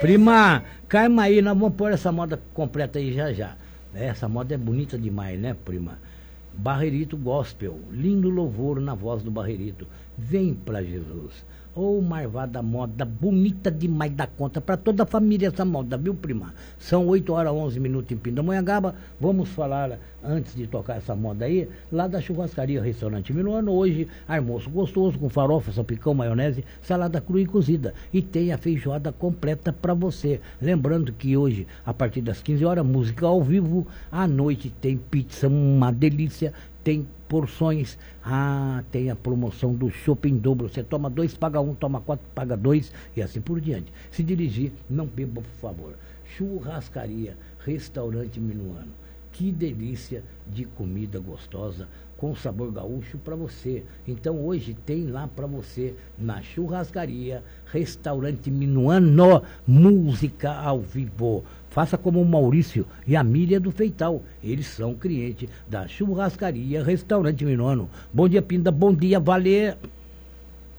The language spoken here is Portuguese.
Prima, calma aí, nós vamos pôr essa moda completa aí já já. Essa moda é bonita demais, né, prima? Barreirito Gospel, lindo louvor na voz do Barreirito. Vem pra Jesus. Ô, marvada moda, bonita demais da conta, pra toda a família essa moda, viu, prima? São 8 horas 11 minutos em Pindamonhangaba. Vamos falar, antes de tocar essa moda aí, lá da churrascaria Restaurante Minuano. Hoje, almoço gostoso com farofa, salpicão, maionese, salada crua e cozida. E tem a feijoada completa pra você. Lembrando que hoje, a partir das 15 horas, música ao vivo. À noite tem pizza, uma delícia. Tem porções, tem a promoção do chopp em dobro. Você toma 2, paga 1, toma 4, paga 2 e assim por diante. Se dirigir, não beba, por favor. Churrascaria, Restaurante Minuano. Que delícia de comida gostosa, com sabor gaúcho para você. Então hoje tem lá para você, na churrascaria, Restaurante Minuano, música ao vivo. Faça como o Maurício e a Mília do Feital. Eles são clientes da churrascaria Restaurante Minuano. Bom dia, Pinda. Bom dia, Valer.